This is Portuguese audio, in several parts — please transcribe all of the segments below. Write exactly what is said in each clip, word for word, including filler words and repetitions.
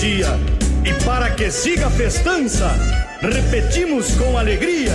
dia. E para que siga a festança, repetimos com alegria.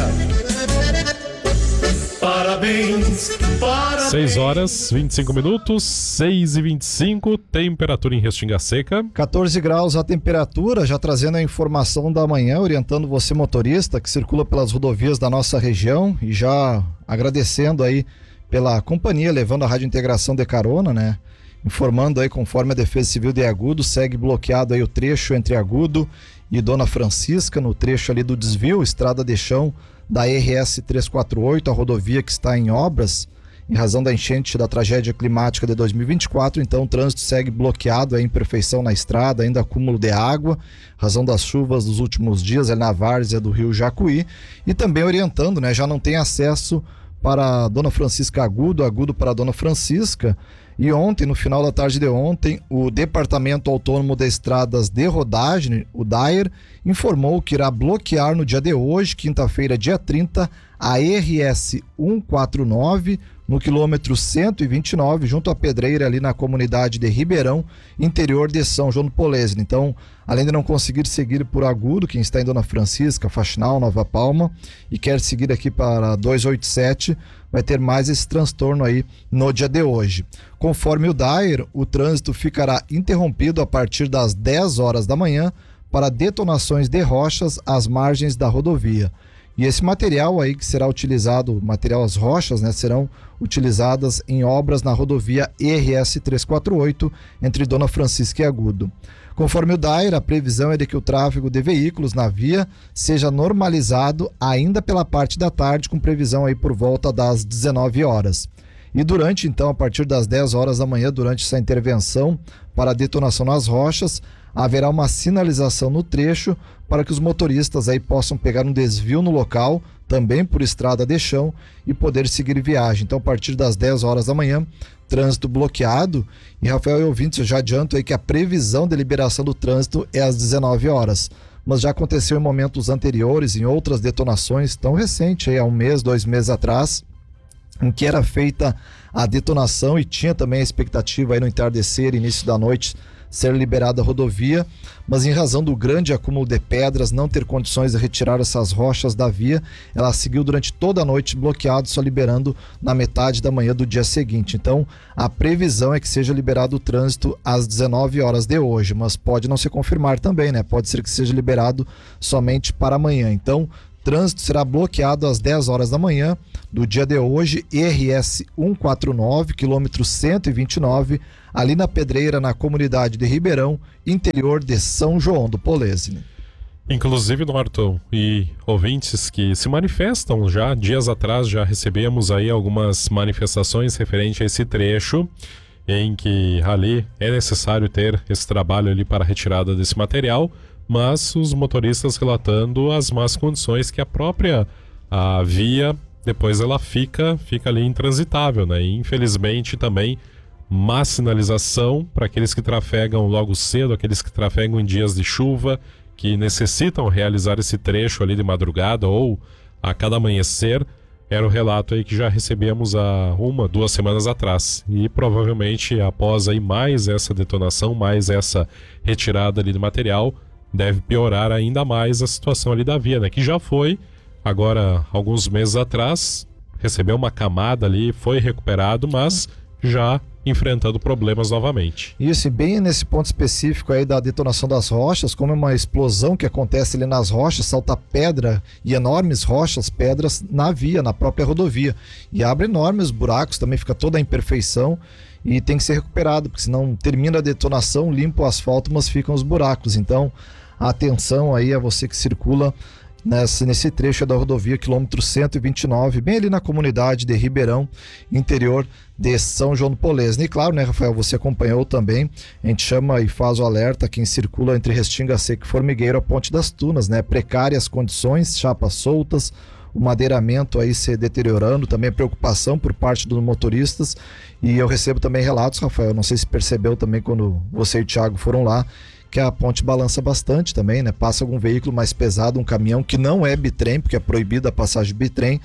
Parabéns, parabéns. seis horas, vinte e cinco minutos, seis e vinte e cinco, temperatura em Restinga Seca. quatorze graus a temperatura, já trazendo a informação da manhã, orientando você motorista que circula pelas rodovias da nossa região e já agradecendo aí pela companhia, levando a Rádio Integração de carona, né? Informando aí, conforme a Defesa Civil de Agudo, segue bloqueado aí o trecho entre Agudo e Dona Francisca, no trecho ali do desvio, estrada de chão da R S trezentos e quarenta e oito, a rodovia que está em obras, em razão da enchente da tragédia climática de dois mil e vinte e quatro, então o trânsito segue bloqueado, a imperfeição na estrada, ainda acúmulo de água, razão das chuvas dos últimos dias ali na várzea do rio Jacuí, e também orientando, né, já não tem acesso para Dona Francisca Agudo, Agudo para Dona Francisca. E ontem, no final da tarde de ontem, o Departamento Autônomo de Estradas de Rodagem, o D A E R, informou que irá bloquear no dia de hoje, quinta-feira, dia trinta, a R S cento e quarenta e nove, no quilômetro cento e vinte e nove, junto à Pedreira, ali na comunidade de Ribeirão, interior de São João do Polesne. Então, além de não conseguir seguir por Agudo, quem está em Dona Francisca, Faxinal, Nova Palma, e quer seguir aqui para duzentos e oitenta e sete, vai ter mais esse transtorno aí no dia de hoje. Conforme o D A E R, o trânsito ficará interrompido a partir das dez horas da manhã para detonações de rochas às margens da rodovia. E esse material aí que será utilizado, material as rochas, né, serão utilizadas em obras na rodovia R S trezentos e quarenta e oito entre Dona Francisca e Agudo. Conforme o D A E R, a previsão é de que o tráfego de veículos na via seja normalizado ainda pela parte da tarde, com previsão aí por volta das dezenove horas. E durante, então, a partir das dez horas da manhã, durante essa intervenção para a detonação nas rochas, haverá uma sinalização no trecho para que os motoristas aí possam pegar um desvio no local, também por estrada de chão, e poder seguir viagem. Então, a partir das dez horas da manhã, trânsito bloqueado. E, Rafael e ouvintes, eu já adianto aí que a previsão de liberação do trânsito é às dezenove horas. Mas já aconteceu em momentos anteriores, em outras detonações tão recentes, aí há um mês, dois meses atrás, em que era feita a detonação e tinha também a expectativa aí no entardecer, início da noite, ser liberada a rodovia, mas em razão do grande acúmulo de pedras, não ter condições de retirar essas rochas da via, ela seguiu durante toda a noite bloqueado, só liberando na metade da manhã do dia seguinte. Então, a previsão é que seja liberado o trânsito às dezenove horas de hoje, mas pode não se confirmar também, né? Pode ser que seja liberado somente para amanhã. Então, trânsito será bloqueado às dez horas da manhã do dia de hoje, R S cento e quarenta e nove, quilômetro cento e vinte e nove, ali na Pedreira, na comunidade de Ribeirão, interior de São João do Polesne. Inclusive, Norton e ouvintes que se manifestam já, dias atrás já recebemos aí algumas manifestações referente a esse trecho, em que ali é necessário ter esse trabalho ali para a retirada desse material, mas os motoristas relatando as más condições que a própria a via, depois ela fica, fica ali intransitável, né? E infelizmente também má sinalização para aqueles que trafegam logo cedo, aqueles que trafegam em dias de chuva, que necessitam realizar esse trecho ali de madrugada ou a cada amanhecer. Era o relato aí que já recebemos há uma, duas semanas atrás. E provavelmente após aí mais essa detonação, mais essa retirada ali de material, deve piorar ainda mais a situação ali da via, né? Que já foi, agora, alguns meses atrás, recebeu uma camada ali, foi recuperado, mas já enfrentando problemas novamente. Isso, e bem nesse ponto específico aí da detonação das rochas, como é uma explosão que acontece ali nas rochas, salta pedra e enormes rochas, pedras na via, na própria rodovia, e abre enormes buracos, também fica toda a imperfeição e tem que ser recuperado, porque senão termina a detonação, limpa o asfalto, mas ficam os buracos. Então, atenção aí a você que circula Nesse, nesse trecho da rodovia quilômetro cento e vinte e nove, bem ali na comunidade de Ribeirão, interior de São João do Polesne. E claro, né, Rafael, você acompanhou também, a gente chama e faz o alerta quem circula entre Restinga Seca e Formigueiro, a Ponte das Tunas, né, precárias condições, chapas soltas, o madeiramento aí se deteriorando, também a preocupação por parte dos motoristas. E eu recebo também relatos, Rafael, não sei se percebeu também quando você e o Thiago foram lá, que a ponte balança bastante também, né? Passa algum veículo mais pesado, um caminhão que não é bitrem, porque é proibida a passagem de bitrem,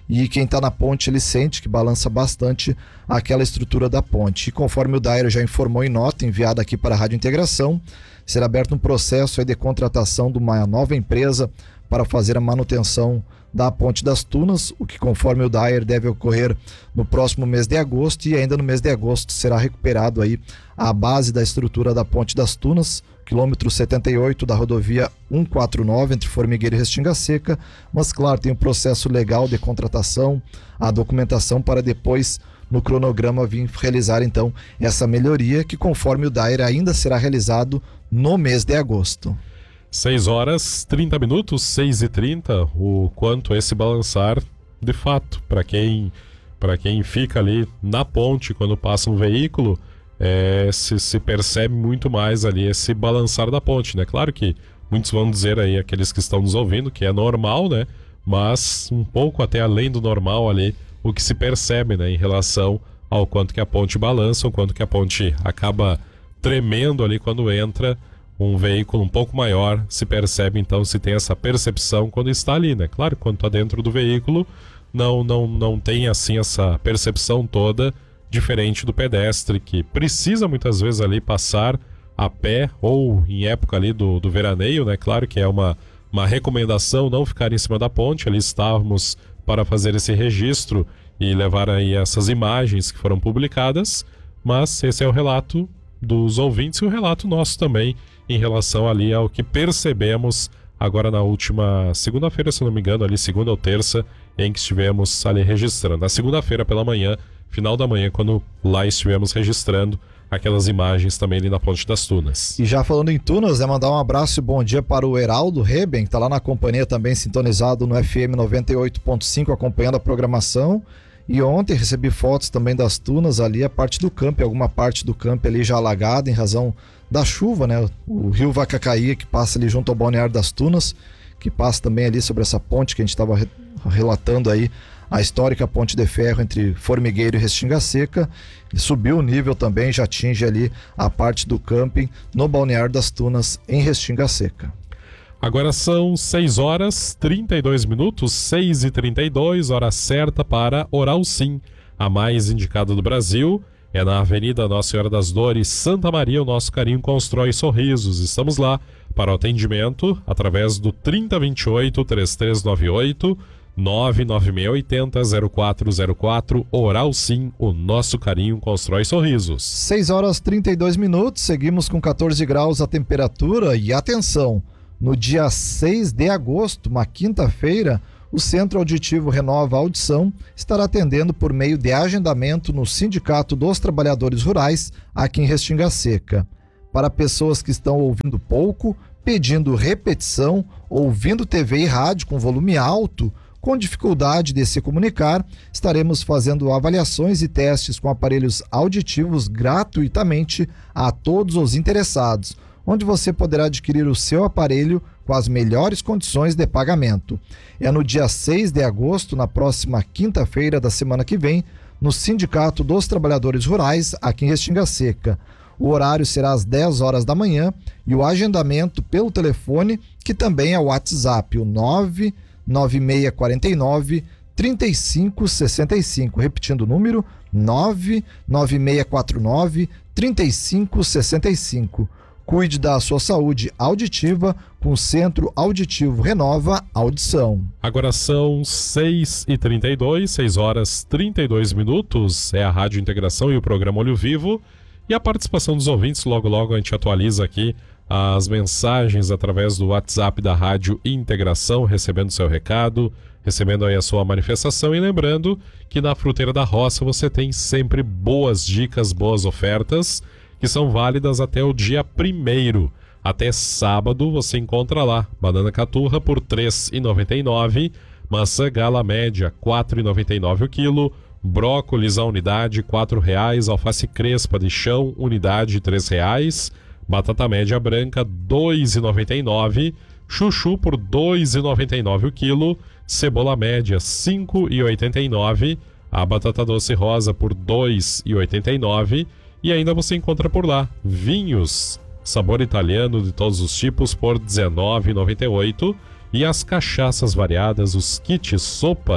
e quem está na ponte ele sente que balança bastante aquela estrutura da ponte. E conforme o Daire já informou em nota enviada aqui para a Rádio Integração, será aberto um processo aí de contratação de uma nova empresa para fazer a manutenção da Ponte das Tunas, o que conforme o Daire deve ocorrer no próximo mês de agosto, e ainda no mês de agosto será recuperado aí a base da estrutura da Ponte das Tunas, quilômetro setenta e oito da rodovia cento e quarenta e nove entre Formigueiro e Restinga Seca, mas claro, tem um processo legal de contratação, a documentação para depois no cronograma vir realizar então essa melhoria que conforme o Daire ainda será realizado no mês de agosto. seis horas, trinta minutos, seis e trinta, o quanto esse balançar, de fato, para quem, para quem fica ali na ponte quando passa um veículo, é, se, se percebe muito mais ali esse balançar da ponte, né? Claro que muitos vão dizer aí, aqueles que estão nos ouvindo, que é normal, né? Mas um pouco até além do normal ali, o que se percebe, né? Em relação ao quanto que a ponte balança, o quanto que a ponte acaba tremendo ali quando entra um veículo um pouco maior, se percebe então, se tem essa percepção quando está ali, né? Claro, quando está dentro do veículo, não, não, não tem assim essa percepção toda, diferente do pedestre, que precisa muitas vezes ali passar a pé, ou em época ali do, do veraneio, né? Claro que é uma, uma recomendação não ficar em cima da ponte, ali estávamos para fazer esse registro e levar aí essas imagens que foram publicadas, mas esse é o relato dos ouvintes e o relato nosso também em relação ali ao que percebemos agora na última segunda-feira, se não me engano, ali segunda ou terça, em que estivemos ali registrando. Na segunda-feira pela manhã, final da manhã, quando lá estivemos registrando aquelas imagens também ali na Ponte das Tunas. E já falando em Tunas, é mandar um abraço e bom dia para o Heraldo Reben, que está lá na companhia também, sintonizado no F M noventa e oito ponto cinco, acompanhando a programação. E ontem recebi fotos também das Tunas ali, a parte do campo, alguma parte do campo ali já alagada em razão da chuva, né? O rio Vacacaia, que passa ali junto ao Balneário das Tunas, que passa também ali sobre essa ponte que a gente estava re- relatando aí, a histórica ponte de ferro entre Formigueiro e Restinga Seca. Ele subiu o nível também, já atinge ali a parte do camping no Balneário das Tunas, em Restinga Seca. Agora são seis horas, trinta e dois minutos, seis e trinta e dois, hora certa para Oral Sim, a mais indicada do Brasil. É na Avenida Nossa Senhora das Dores, Santa Maria, o nosso carinho constrói sorrisos. Estamos lá para o atendimento através do trinta vinte e oito, trinta e três noventa e oito, nove nove seis oito zero zero quatro zero quatro. Oral Sim, o nosso carinho constrói sorrisos. seis horas e trinta e dois minutos, seguimos com quatorze graus a temperatura e atenção, no dia seis de agosto, uma quinta-feira, o Centro Auditivo Renova Audição estará atendendo por meio de agendamento no Sindicato dos Trabalhadores Rurais, aqui em Restinga Seca. Para pessoas que estão ouvindo pouco, pedindo repetição, ouvindo T V e rádio com volume alto, com dificuldade de se comunicar, estaremos fazendo avaliações e testes com aparelhos auditivos gratuitamente a todos os interessados, onde você poderá adquirir o seu aparelho com as melhores condições de pagamento. É no dia seis de agosto, na próxima quinta-feira da semana que vem, no Sindicato dos Trabalhadores Rurais, aqui em Restinga Seca. O horário será às dez horas da manhã e o agendamento pelo telefone, que também é o WhatsApp, o nove nove seis quatro nove, três cinco seis cinco. Repetindo o número, nove nove seis quatro nove, três cinco seis cinco. Cuide da sua saúde auditiva com o Centro Auditivo Renova Audição. Agora são seis e trinta e dois, seis horas e trinta e dois minutos. É a Rádio Integração e o programa Olho Vivo. E a participação dos ouvintes, logo logo a gente atualiza aqui as mensagens através do WhatsApp da Rádio Integração, recebendo seu recado, recebendo aí a sua manifestação. E lembrando que na Fruteira da Roça você tem sempre boas dicas, boas ofertas, que são válidas até o dia primeiro. Até sábado você encontra lá banana caturra por três reais e noventa e nove centavos, maçã gala média quatro reais e noventa e nove centavos o quilo, brócolis a unidade quatro reais, alface crespa de chão unidade três reais, batata média branca dois reais e noventa e nove centavos, chuchu por dois reais e noventa e nove centavos o quilo, cebola média cinco reais e oitenta e nove centavos, a batata doce rosa por dois reais e oitenta e nove centavos. E ainda você encontra por lá vinhos, sabor italiano de todos os tipos por dezenove reais e noventa e oito centavos, e as cachaças variadas, os kits sopa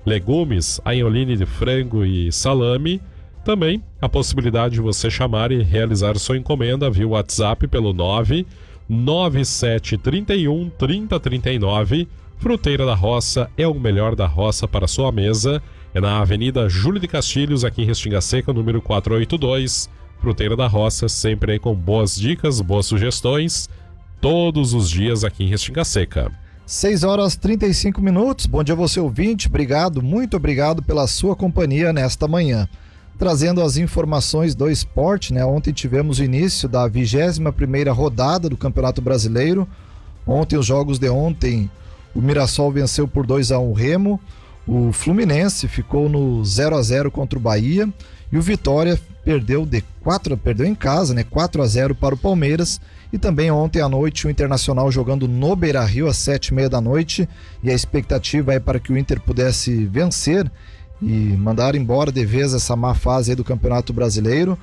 legumes, aioline de frango e salame. Também a possibilidade de você chamar e realizar sua encomenda via WhatsApp pelo nove nove sete três um três zero três nove. Fruteira da Roça é o melhor da roça para sua mesa. É na Avenida Júlio de Castilhos, aqui em Restinga Seca, número quatrocentos e oitenta e dois. Fruteira da Roça, sempre aí com boas dicas, boas sugestões, todos os dias aqui em Restinga Seca. seis horas e trinta e cinco minutos. Bom dia você ouvinte, obrigado, muito obrigado pela sua companhia nesta manhã. Trazendo as informações do esporte, né? Ontem tivemos o início da vigésima primeira rodada do Campeonato Brasileiro. Ontem, os jogos de ontem, o Mirassol venceu por dois a um o Remo, o Fluminense ficou no zero a zero contra o Bahia e o Vitória perdeu de quatro, perdeu em casa, né? quatro a zero para o Palmeiras. E também ontem à noite o Internacional jogando no Beira-Rio às sete e meia da noite, e a expectativa é para que o Inter pudesse vencer e mandar embora de vez essa má fase aí do Campeonato Brasileiro.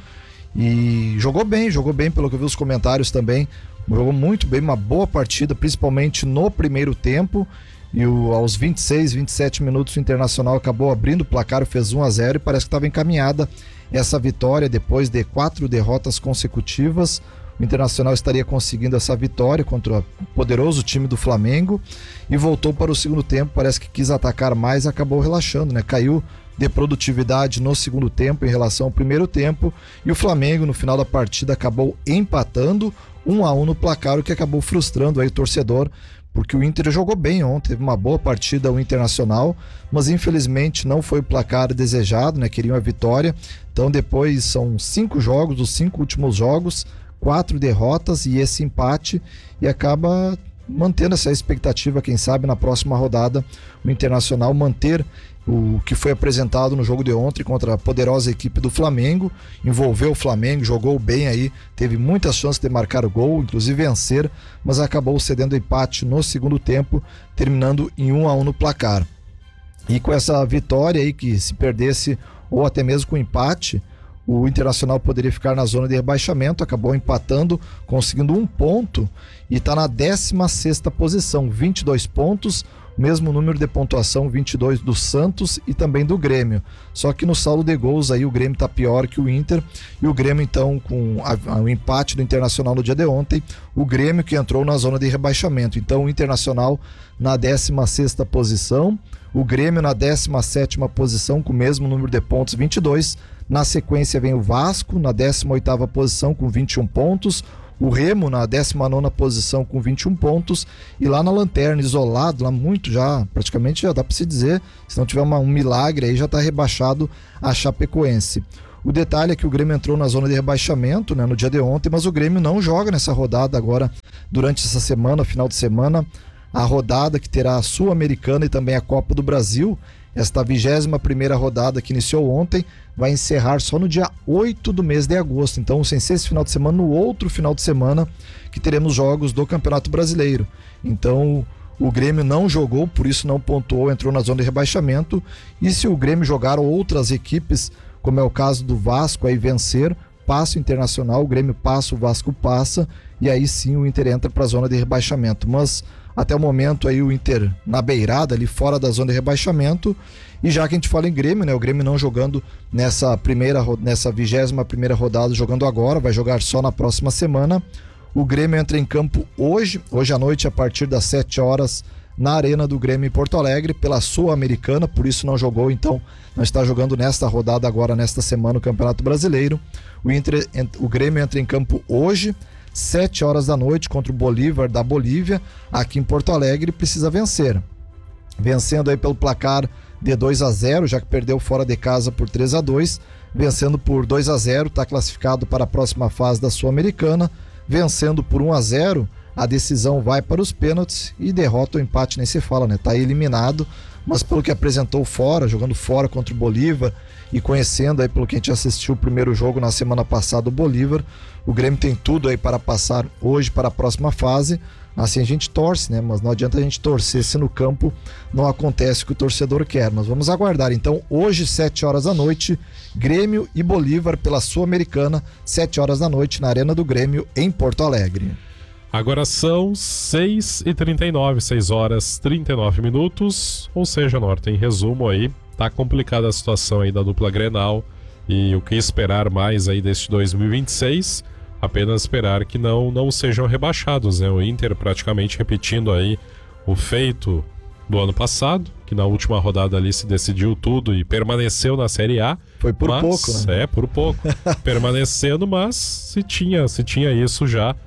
E jogou bem, jogou bem pelo que eu vi os comentários também, jogou muito bem, uma boa partida, principalmente no primeiro tempo. E o, aos vinte e seis, vinte e sete minutos o Internacional acabou abrindo o placar, fez um a zero e parece que estava encaminhada essa vitória depois de quatro derrotas consecutivas. O Internacional estaria conseguindo essa vitória contra o poderoso time do Flamengo e voltou para o segundo tempo, parece que quis atacar mais e acabou relaxando, né? Caiu de produtividade no segundo tempo em relação ao primeiro tempo, e o Flamengo no final da partida acabou empatando um a um no placar, o que acabou frustrando aí o torcedor, porque o Inter jogou bem ontem, teve uma boa partida o Internacional, mas infelizmente não foi o placar desejado, né? Queriam a vitória. Então depois são cinco jogos, os cinco últimos jogos, quatro derrotas e esse empate, e acaba mantendo essa expectativa, quem sabe na próxima rodada o Internacional manter o que foi apresentado no jogo de ontem contra a poderosa equipe do Flamengo. Envolveu o Flamengo, jogou bem aí, teve muitas chances de marcar o gol, inclusive vencer, mas acabou cedendo empate no segundo tempo, terminando em um a um no placar. E com essa vitória aí, que se perdesse ou até mesmo com empate, o Internacional poderia ficar na zona de rebaixamento, acabou empatando, conseguindo um ponto e está na décima sexta posição, vinte e dois pontos, mesmo número de pontuação, vinte e dois do Santos e também do Grêmio. Só que no saldo de gols aí o Grêmio está pior que o Inter, e o Grêmio então com a, a, o empate do Internacional no dia de ontem, o Grêmio que entrou na zona de rebaixamento. Então o Internacional na décima sexta posição, o Grêmio na décima sétima posição com o mesmo número de pontos, vinte e dois. Na sequência vem o Vasco na décima oitava posição com vinte e um pontos, o Remo na décima nona posição com vinte e um pontos, e lá na lanterna, isolado, lá muito já, praticamente já dá para se dizer, se não tiver uma, um milagre aí já está rebaixado a Chapecoense. O detalhe é que o Grêmio entrou na zona de rebaixamento, né, no dia de ontem, mas o Grêmio não joga nessa rodada agora, durante essa semana, final de semana, a rodada que terá a Sul-Americana e também a Copa do Brasil. Esta vigésima primeira rodada que iniciou ontem vai encerrar só no dia oito do mês de agosto. Então, sem ser esse final de semana, no outro final de semana que teremos jogos do Campeonato Brasileiro. Então, o Grêmio não jogou, por isso não pontuou, entrou na zona de rebaixamento. E se o Grêmio jogar outras equipes, como é o caso do Vasco, aí vencer, passa o Internacional, o Grêmio passa, o Vasco passa, e aí sim o Inter entra para a zona de rebaixamento. Mas até o momento aí o Inter na beirada, ali fora da zona de rebaixamento. E já que a gente fala em Grêmio, né, o Grêmio não jogando nessa primeira, nessa vigésima primeira rodada, jogando agora, vai jogar só na próxima semana. O Grêmio entra em campo hoje, hoje à noite, a partir das sete horas, na Arena do Grêmio em Porto Alegre, pela Sul-Americana, por isso não jogou, então não está jogando nesta rodada agora, nesta semana, o Campeonato Brasileiro. O, Inter, o Grêmio entra em campo hoje, sete horas da noite, contra o Bolívar da Bolívia, aqui em Porto Alegre, precisa vencer. Vencendo aí pelo placar de dois a zero, já que perdeu fora de casa por três a dois, vencendo por dois a zero, está classificado para a próxima fase da Sul-Americana. Vencendo por um a zero, a decisão vai para os pênaltis, e derrota ou empate nem se fala, né? Tá eliminado, mas pelo que apresentou fora, jogando fora contra o Bolívar e conhecendo aí pelo que a gente assistiu o primeiro jogo na semana passada, o Bolívar, o Grêmio tem tudo aí para passar hoje para a próxima fase. Assim a gente torce, né? Mas não adianta a gente torcer se no campo não acontece o que o torcedor quer. Mas vamos aguardar. Então, hoje, sete horas da noite, Grêmio e Bolívar pela Sul-Americana, sete horas da noite na Arena do Grêmio, em Porto Alegre. Agora são seis e trinta e nove, seis horas e trinta e nove minutos, ou seja, Norton, em resumo aí, tá complicada a situação aí da dupla Grenal e o que esperar mais aí deste dois mil e vinte e seis, apenas esperar que não, não sejam rebaixados, né? O Inter praticamente repetindo aí o feito do ano passado, que na última rodada ali se decidiu tudo e permaneceu na Série A. Foi por mas, pouco, né? É, por pouco. Permanecendo, mas se tinha, se tinha isso já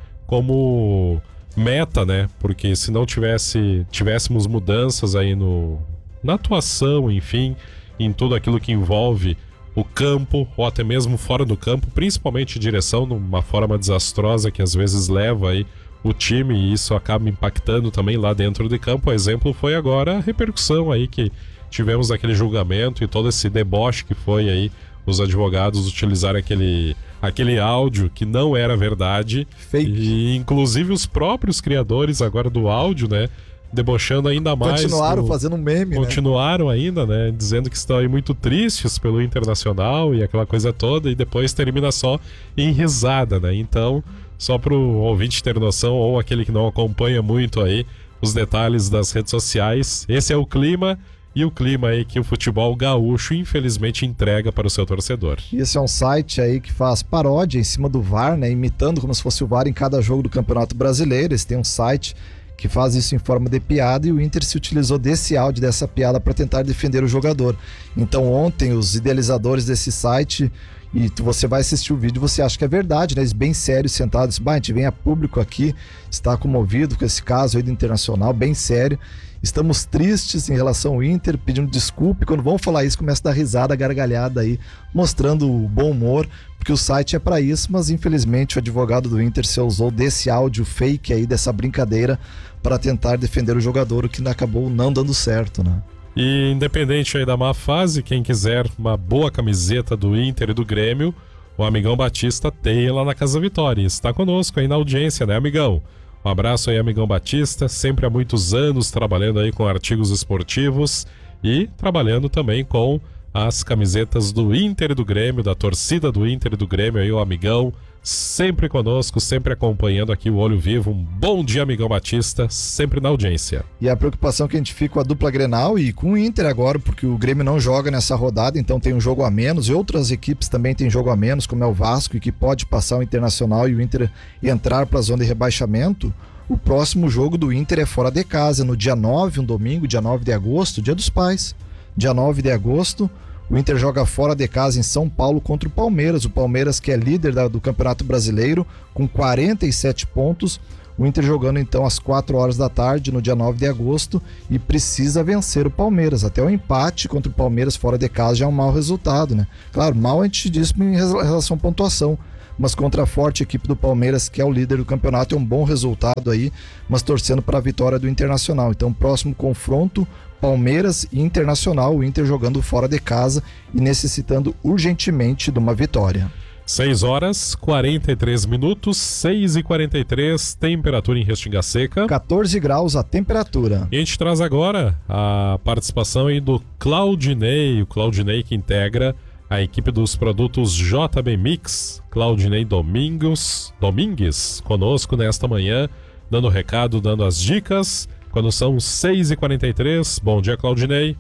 como meta, né? Porque se não tivesse tivéssemos mudanças aí no, na atuação, enfim, em tudo aquilo que envolve o campo, ou até mesmo fora do campo, principalmente direção, numa forma desastrosa que às vezes leva aí o time, e isso acaba impactando também lá dentro de campo. O exemplo foi agora a repercussão aí que tivemos aquele julgamento e todo esse deboche que foi aí os advogados utilizarem aquele, aquele áudio que não era verdade. Fake. E inclusive os próprios criadores agora do áudio, né, debochando ainda mais. Continuaram do, fazendo meme, Continuaram né? ainda, né, dizendo que estão aí muito tristes pelo Internacional e aquela coisa toda, e depois termina só em risada, né? Então, só pro ouvinte ter noção, ou aquele que não acompanha muito aí os detalhes das redes sociais, esse é o clima. E o clima aí que o futebol gaúcho infelizmente entrega para o seu torcedor. Esse é um site aí que faz paródia em cima do V A R, né? Imitando como se fosse o V A R em cada jogo do Campeonato Brasileiro. Eles têm um site que faz isso em forma de piada, e o Inter se utilizou desse áudio, dessa piada, para tentar defender o jogador. Então ontem os idealizadores desse site, e você vai assistir o vídeo, você acha que é verdade, né? Eles bem sérios, sentados, bah, a gente vem a público aqui, está comovido com esse caso aí do Internacional, bem sério. Estamos tristes em relação ao Inter, pedindo desculpa, e quando vão falar isso, começa a dar risada, gargalhada aí, mostrando o bom humor, porque o site é para isso, mas infelizmente o advogado do Inter se usou desse áudio fake aí, dessa brincadeira, para tentar defender o jogador, o que acabou não dando certo, né? E independente aí da má fase, quem quiser uma boa camiseta do Inter e do Grêmio, o Amigão Batista tem lá na Casa Vitória. Está conosco aí na audiência, né, amigão? Um abraço aí, Amigão Batista, sempre há muitos anos trabalhando aí com artigos esportivos e trabalhando também com as camisetas do Inter e do Grêmio, da torcida do Inter e do Grêmio aí, o Amigão, sempre conosco, sempre acompanhando aqui o Olho Vivo. Um bom dia, Amigão Batista, sempre na audiência. E a preocupação que a gente fica com a dupla Grenal e com o Inter agora, porque o Grêmio não joga nessa rodada, então tem um jogo a menos, e outras equipes também têm jogo a menos, como é o Vasco, e que pode passar o Internacional e o Inter entrar para a zona de rebaixamento. O próximo jogo do Inter é fora de casa, no dia nove, um domingo, dia nove de agosto, dia dos pais. Dia nove de agosto, o Inter joga fora de casa em São Paulo contra o Palmeiras. O Palmeiras, que é líder da, do Campeonato Brasileiro, com quarenta e sete pontos. O Inter jogando então às quatro horas da tarde, no dia nove de agosto, e precisa vencer o Palmeiras. Até o empate contra o Palmeiras fora de casa já é um mau resultado, né? Claro, mal a gente diz em relação à pontuação, mas contra a forte equipe do Palmeiras, que é o líder do campeonato, é um bom resultado aí, mas torcendo para a vitória do Internacional. Então, próximo confronto, Palmeiras e Internacional, o Inter jogando fora de casa e necessitando urgentemente de uma vitória. seis horas, quarenta e três minutos, seis e quarenta e três, temperatura em Restinga Seca. quatorze graus a temperatura. E a gente traz agora a participação aí do Claudinei, o Claudinei que integra a equipe dos produtos J B Mix. Claudinei Domingos, Domingues, conosco nesta manhã, dando recado, dando as dicas, quando são seis e quarenta e três. Bom dia, Claudinei.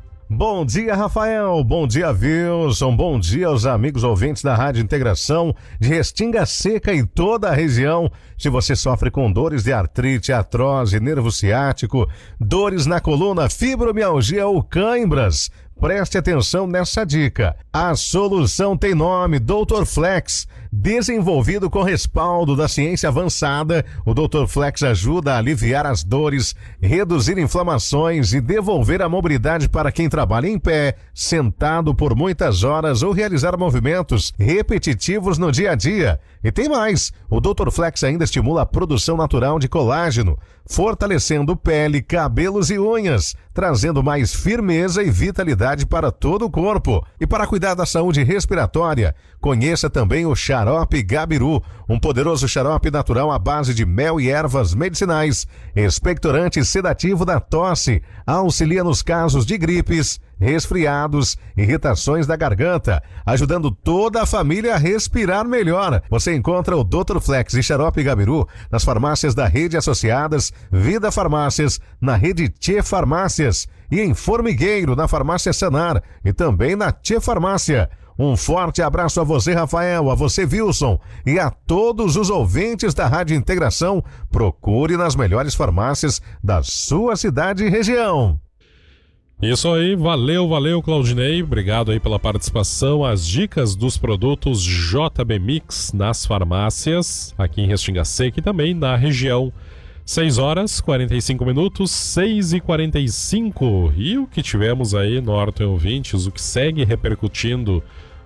Bom dia, Rafael. Bom dia, Wilson. Bom dia aos amigos ouvintes da Rádio Integração de Restinga Seca e toda a região. Se você sofre com dores de artrite, artrose, nervo ciático, dores na coluna, fibromialgia ou cãibras, preste atenção nessa dica. A solução tem nome, doutor Flex. Desenvolvido com respaldo da ciência avançada, o doutor Flex ajuda a aliviar as dores, reduzir inflamações e devolver a mobilidade para quem trabalha em pé, sentado por muitas horas ou realizar movimentos repetitivos no dia a dia. E tem mais, o doutor Flex ainda estimula a produção natural de colágeno, fortalecendo pele, cabelos e unhas, trazendo mais firmeza e vitalidade para todo o corpo. E para cuidar da saúde respiratória, conheça também o Xarope Gabiru, um poderoso xarope natural à base de mel e ervas medicinais, expectorante sedativo da tosse, auxilia nos casos de gripes, resfriados, irritações da garganta, ajudando toda a família a respirar melhor. Você encontra o doutor Flex e Xarope Gabiru nas farmácias da rede Associadas, Vida Farmácias, na rede Tchê Farmácias e em Formigueiro, na farmácia Sanar e também na Tchê Farmácia. Um forte abraço a você, Rafael, a você, Wilson, e a todos os ouvintes da Rádio Integração. Procure nas melhores farmácias da sua cidade e região. Isso aí, valeu, valeu, Claudinei. Obrigado aí pela participação. As dicas dos produtos J B Mix nas farmácias, aqui em Restinga Seca e também na região. seis horas, quarenta e cinco minutos, seis e quarenta e cinco. E o que tivemos aí, Norton ouvintes, o que segue repercutindo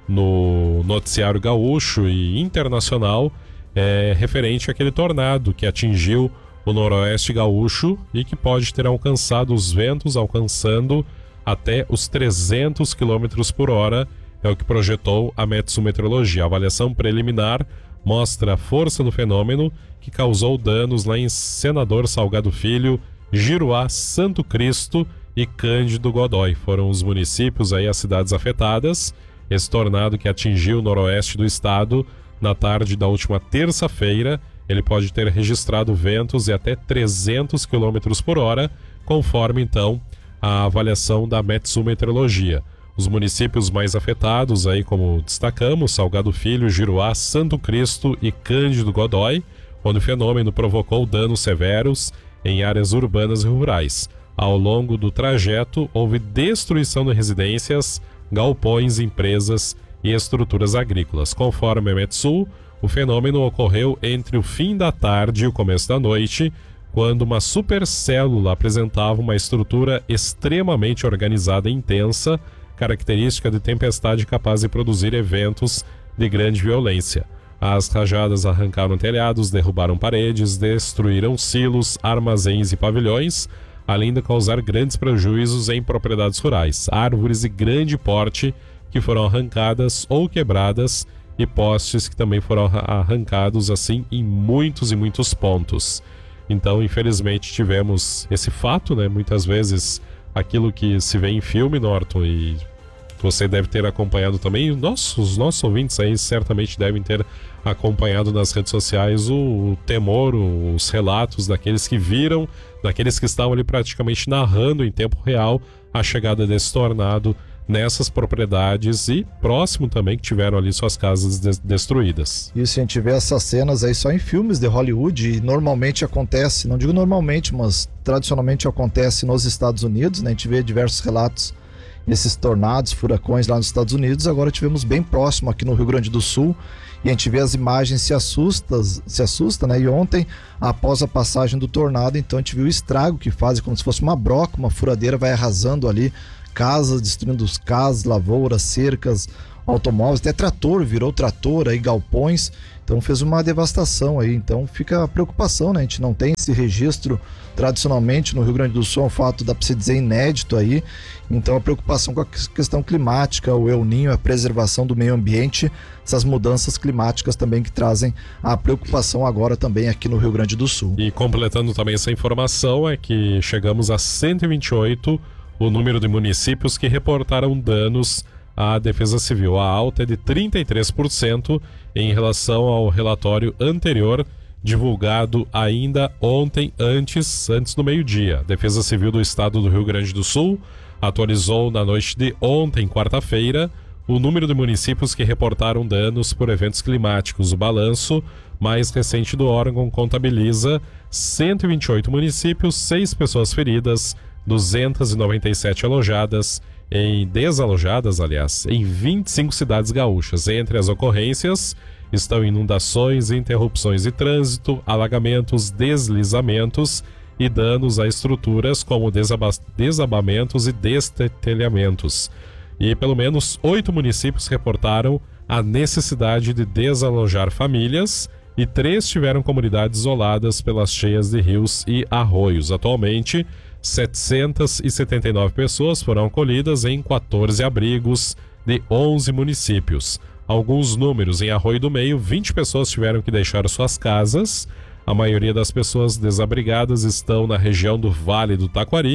no noticiário gaúcho e internacional é referente àquele tornado que atingiu o noroeste gaúcho e que pode ter alcançado os ventos, alcançando até os trezentos quilômetros por hora, é o que projetou a Metsumeteorologia. A avaliação preliminar mostra a força do fenômeno que causou danos lá em Senador Salgado Filho, Giruá, Santo Cristo e Cândido Godói. Foram os municípios aí, as cidades afetadas. Esse tornado que atingiu o noroeste do estado na tarde da última terça-feira, ele pode ter registrado ventos de até trezentos quilômetros por hora, conforme então a avaliação da Metsumeteorologia. Os municípios mais afetados, aí como destacamos, Salgado Filho, Giruá, Santo Cristo e Cândido Godói, onde o fenômeno provocou danos severos em áreas urbanas e rurais. Ao longo do trajeto, houve destruição de residências, galpões, empresas e estruturas agrícolas. Conforme a Metsu, o fenômeno ocorreu entre o fim da tarde e o começo da noite, quando uma supercélula apresentava uma estrutura extremamente organizada e intensa, característica de tempestade capaz de produzir eventos de grande violência. As rajadas arrancaram telhados, derrubaram paredes, destruíram silos, armazéns e pavilhões, além de causar grandes prejuízos em propriedades rurais, árvores de grande porte que foram arrancadas ou quebradas e postes que também foram arrancados assim em muitos e muitos pontos. Então, infelizmente, tivemos esse fato, né? Muitas vezes aquilo que se vê em filme, Norton, e você deve ter acompanhado também, nossos, os nossos ouvintes aí certamente devem ter acompanhado nas redes sociais o, o temor, os relatos daqueles que viram, daqueles que estavam ali praticamente narrando em tempo real a chegada desse tornado nessas propriedades e próximo também que tiveram ali suas casas de- destruídas. Isso, a gente vê essas cenas aí só em filmes de Hollywood e normalmente acontece, não digo normalmente, mas tradicionalmente acontece nos Estados Unidos, né? A gente vê diversos relatos desses tornados, furacões lá nos Estados Unidos. Agora tivemos bem próximo aqui no Rio Grande do Sul e a gente vê as imagens, se assusta, se assusta, né? E ontem, após a passagem do tornado, então a gente viu o estrago que faz, como se fosse uma broca, uma furadeira vai arrasando ali casas, destruindo os casas, lavouras, cercas, automóveis, até trator, virou trator aí, galpões, então fez uma devastação aí. Então fica a preocupação, né? A gente não tem esse registro tradicionalmente no Rio Grande do Sul, é um fato, dá para se dizer, inédito aí. Então a preocupação com a questão climática, o El Ninho, a preservação do meio ambiente, essas mudanças climáticas também que trazem a preocupação agora também aqui no Rio Grande do Sul. E completando também essa informação é que chegamos a cento e vinte e oito o número de municípios que reportaram danos à Defesa Civil. A alta é de trinta e três por cento em relação ao relatório anterior, divulgado ainda ontem, antes, antes do meio-dia. A Defesa Civil do Estado do Rio Grande do Sul atualizou na noite de ontem, quarta-feira, o número de municípios que reportaram danos por eventos climáticos. O balanço mais recente do órgão contabiliza cento e vinte e oito municípios, seis pessoas feridas, duzentas e noventa e sete alojadas, em desalojadas, aliás, em vinte e cinco cidades gaúchas. Entre as ocorrências estão inundações, interrupções de trânsito, alagamentos, deslizamentos e danos a estruturas como desaba- desabamentos e destelhamentos. E pelo menos oito municípios reportaram a necessidade de desalojar famílias e três tiveram comunidades isoladas pelas cheias de rios e arroios. Atualmente, setecentas e setenta e nove pessoas foram acolhidas em quatorze abrigos de onze municípios. Alguns números: em Arroio do Meio, vinte pessoas tiveram que deixar suas casas. A maioria das pessoas desabrigadas estão na região do Vale do Taquari,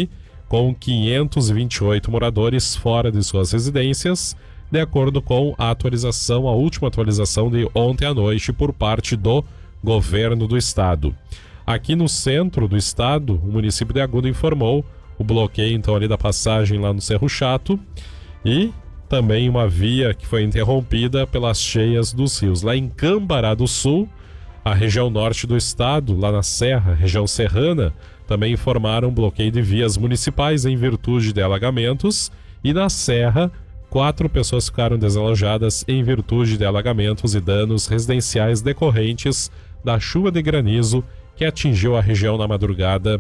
com quinhentos e vinte e oito moradores fora de suas residências, de acordo com a atualização, a última atualização de ontem à noite por parte do governo do estado. Aqui no centro do estado, o município de Agudo informou o bloqueio então ali da passagem lá no Cerro Chato e também uma via que foi interrompida pelas cheias dos rios. Lá em Cambará do Sul, a região norte do estado, lá na Serra, região serrana, também informaram bloqueio de vias municipais em virtude de alagamentos, e na Serra, quatro pessoas ficaram desalojadas em virtude de alagamentos e danos residenciais decorrentes da chuva de granizo que atingiu a região na madrugada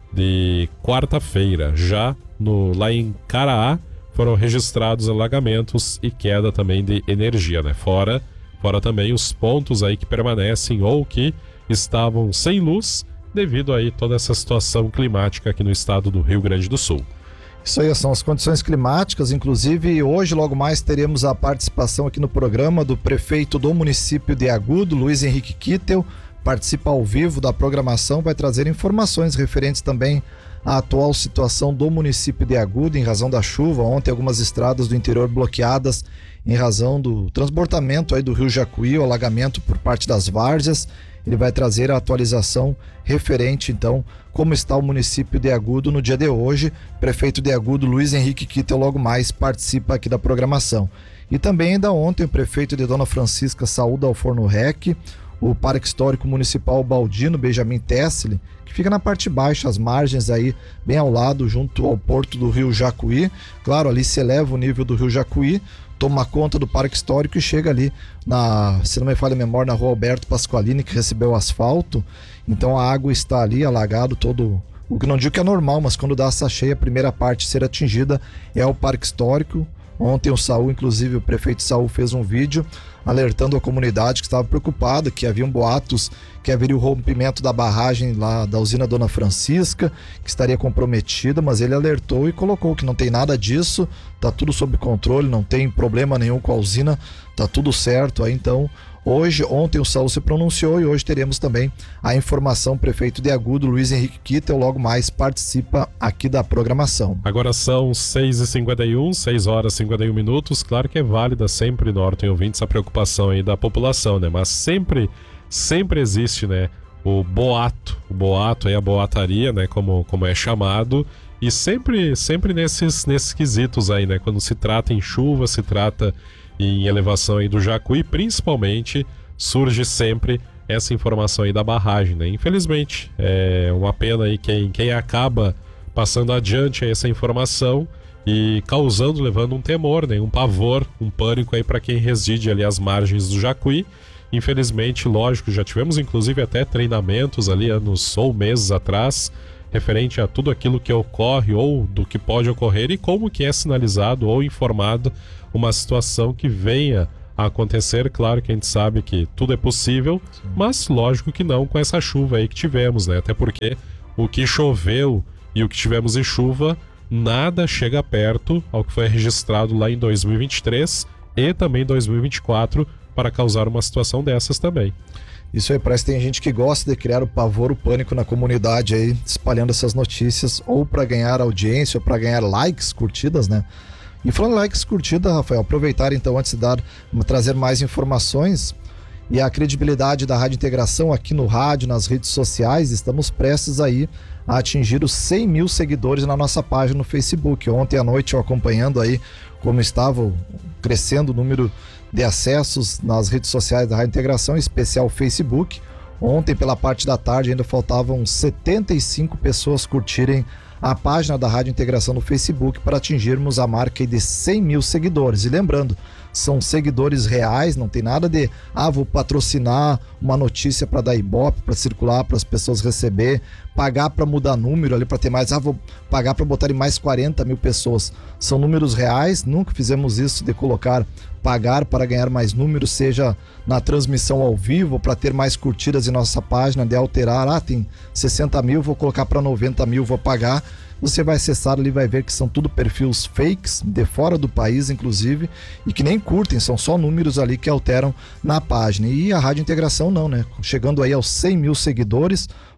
de quarta-feira. Já no, lá em Caraá, foram registrados alagamentos e queda também de energia, né? Fora, fora também os pontos aí que permanecem ou que estavam sem luz devido aí toda essa situação climática aqui no estado do Rio Grande do Sul. Isso aí são as condições climáticas, inclusive hoje logo mais teremos a participação aqui no programa do prefeito do município de Agudo, Luiz Henrique Kittel, participa ao vivo da programação, vai trazer informações referentes também à atual situação do município de Agudo em razão da chuva. Ontem algumas estradas do interior bloqueadas em razão do transbordamento aí do rio Jacuí, o alagamento por parte das várzeas. Ele vai trazer a atualização referente então como está o município de Agudo no dia de hoje. Prefeito de Agudo, Luiz Henrique Kittel, logo mais participa aqui da programação. E também ainda ontem o prefeito de Dona Francisca saúda ao Forno Rec, o Parque Histórico Municipal Baldino Benjamin Tessely, que fica na parte baixa, as margens aí, bem ao lado, junto ao porto do rio Jacuí. Claro, ali se eleva o nível do rio Jacuí, toma conta do Parque Histórico e chega ali, na, se não me falha a memória, na rua Alberto Pasqualini, que recebeu asfalto. Então a água está ali, alagado todo, o que não digo que é normal, mas quando dá essa cheia, a primeira parte a ser atingida é o Parque Histórico. Ontem o Saul, inclusive o prefeito Saul, fez um vídeo alertando a comunidade que estava preocupada, que haviam boatos que haveria o rompimento da barragem lá da usina Dona Francisca, que estaria comprometida, mas ele alertou e colocou que não tem nada disso, tá tudo sob controle, não tem problema nenhum com a usina, tá tudo certo. Aí então, hoje, ontem o Saul se pronunciou e hoje teremos também a informação. Prefeito de Agudo, Luiz Henrique Kittel, logo mais participa aqui da programação. Agora são seis e cinquenta e um, seis horas e cinquenta e um minutos. Claro que é válida sempre, Norton, ouvintes, a preocupação aí da população, né? Mas sempre, sempre existe, né? O boato, o boato aí, a boataria, né? Como, como é chamado. E sempre, sempre nesses, nesses quesitos aí, né? Quando se trata em chuva, se trata em elevação aí do Jacuí, principalmente, surge sempre essa informação aí da barragem, né? Infelizmente, é uma pena aí quem, quem acaba passando adiante essa informação e causando, levando um temor, né? Um pavor, um pânico aí para quem reside ali às margens do Jacuí. Infelizmente, lógico, já tivemos inclusive até treinamentos ali anos ou meses atrás, referente a tudo aquilo que ocorre ou do que pode ocorrer e como que é sinalizado ou informado uma situação que venha a acontecer. Claro que a gente sabe que tudo é possível, sim, mas lógico que não com essa chuva aí que tivemos, né? Até porque o que choveu e o que tivemos em chuva, nada chega perto ao que foi registrado lá em dois mil e vinte e três e também dois mil e vinte e quatro para causar uma situação dessas também. Isso aí, parece que tem gente que gosta de criar o pavor, o pânico na comunidade aí, espalhando essas notícias, ou para ganhar audiência, ou para ganhar likes, curtidas, né? E falando likes, curtida, Rafael, aproveitar então antes de dar, trazer mais informações e a credibilidade da Rádio Integração aqui no rádio, nas redes sociais, estamos prestes aí a atingir os cem mil seguidores na nossa página no Facebook. Ontem à noite eu acompanhando aí como estava crescendo o número de acessos nas redes sociais da Rádio Integração, em especial Facebook. Ontem pela parte da tarde ainda faltavam setenta e cinco pessoas curtirem a página da Rádio Integração no Facebook para atingirmos a marca de cem mil seguidores. E lembrando, são seguidores reais, não tem nada de, ah, vou patrocinar uma notícia para dar ibope, para circular, para as pessoas receber, pagar para mudar número ali, para ter mais, ah, vou pagar para botarem mais quarenta mil pessoas. São números reais, nunca fizemos isso de colocar, pagar para ganhar mais números, seja na transmissão ao vivo, para ter mais curtidas em nossa página, de alterar, ah, tem sessenta mil, vou colocar para noventa mil, vou pagar. Você vai acessar ali, vai ver que são tudo perfis fakes, de fora do país inclusive, e que nem curtem, são só números ali que alteram na página. E a Rádio Integração não, né? Chegando aí aos cem mil seguidores,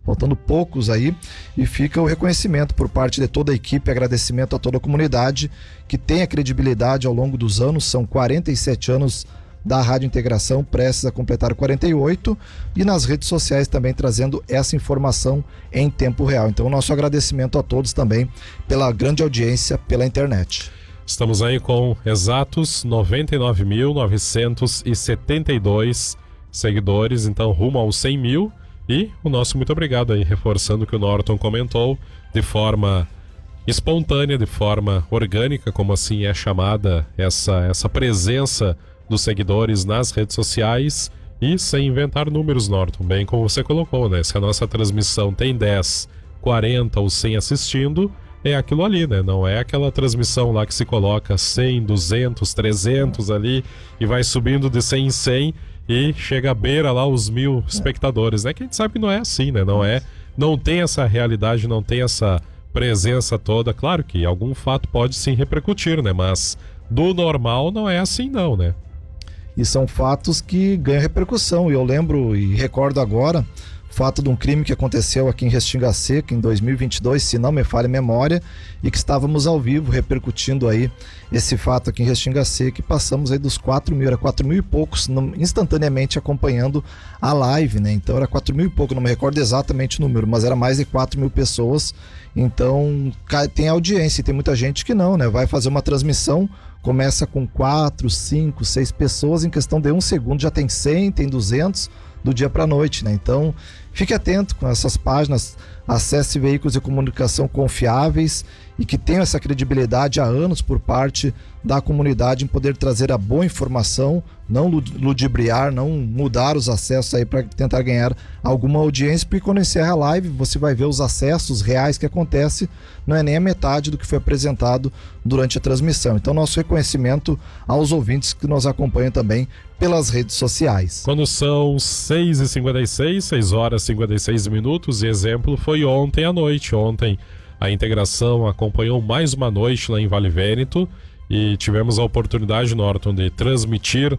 faltando poucos aí, e fica o reconhecimento por parte de toda a equipe, agradecimento a toda a comunidade que tem a credibilidade ao longo dos anos, são quarenta e sete anos da Rádio Integração, prestes a completar quarenta e oito, e nas redes sociais também trazendo essa informação em tempo real. Então, nosso agradecimento a todos também pela grande audiência pela internet. Estamos aí com exatos noventa e nove mil novecentos e setenta e dois seguidores, então rumo aos cem mil, e o nosso muito obrigado aí, reforçando o que o Norton comentou, de forma espontânea, de forma orgânica, como assim é chamada essa, essa presença dos seguidores nas redes sociais, e sem inventar números, Norton, bem como você colocou, né? Se a nossa transmissão tem dez, quarenta ou cem assistindo, é aquilo ali, né? Não é aquela transmissão lá que se coloca cem, duzentos, trezentos ali e vai subindo de cem em cem e chega à beira lá os mil espectadores, né? Que a gente sabe que não é assim, né? Não é, não tem essa realidade, não tem essa presença toda. Claro que algum fato pode sim repercutir, né? Mas do normal não é assim não, né? E são fatos que ganham repercussão. E eu lembro e recordo agora o fato de um crime que aconteceu aqui em Restinga Seca em dois mil e vinte e dois, se não me falha a memória, e que estávamos ao vivo repercutindo aí esse fato aqui em Restinga Seca, e passamos aí dos quatro mil, era quatro mil e poucos no, instantaneamente acompanhando a live, né? Então era quatro mil e pouco, não me recordo exatamente o número, mas era mais de quatro mil pessoas. Então tem audiência, e tem muita gente que não, né? Vai fazer uma transmissão, começa com quatro, cinco, seis pessoas, em questão de um segundo já tem cem, tem duzentos do dia para a noite, né? Então fique atento com essas páginas, acesse veículos de comunicação confiáveis e que tenham essa credibilidade há anos por parte da comunidade em poder trazer a boa informação, não ludibriar, não mudar os acessos aí para tentar ganhar alguma audiência, porque quando encerra a live você vai ver os acessos reais que acontece, não é nem a metade do que foi apresentado durante a transmissão. Então nosso reconhecimento aos ouvintes que nos acompanham também pelas redes sociais. Quando são seis e cinquenta e seis, seis horas e cinquenta e seis minutos, e exemplo foi ontem à noite. Ontem a Integração acompanhou mais uma noite lá em Vale Vêneto e tivemos a oportunidade, Norton, de transmitir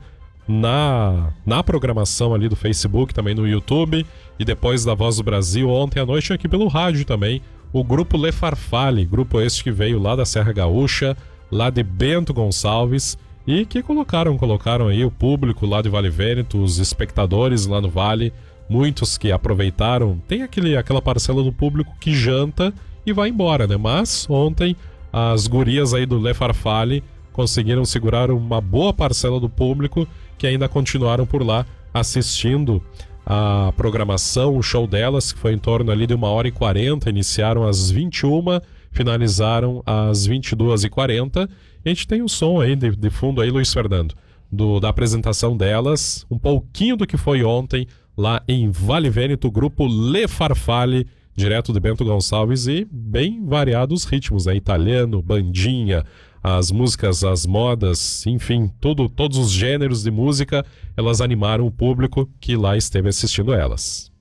na, na programação ali do Facebook, também no YouTube, e depois da Voz do Brasil, ontem à noite aqui pelo rádio também, o grupo Le Farfalle, grupo este que veio lá da Serra Gaúcha, lá de Bento Gonçalves, e que colocaram, colocaram aí o público lá de Vale Vêneto, os espectadores lá no Vale, muitos que aproveitaram. Tem aquele, aquela parcela do público que janta e vai embora, né? Mas ontem as gurias aí do Le Farfalle conseguiram segurar uma boa parcela do público que ainda continuaram por lá assistindo a programação, o show delas, que foi em torno ali de uma hora e quarenta, iniciaram às vinte e uma, finalizaram às vinte e duas e quarenta. A gente tem o som aí de, de fundo aí, Luiz Fernando, do, da apresentação delas, um pouquinho do que foi ontem lá em Vale Vêneto, grupo Le Farfalle, direto de Bento Gonçalves, e bem variados ritmos, né? Italiano, bandinha, as músicas, as modas, enfim, tudo, todos os gêneros de música, elas animaram o público que lá esteve assistindo elas.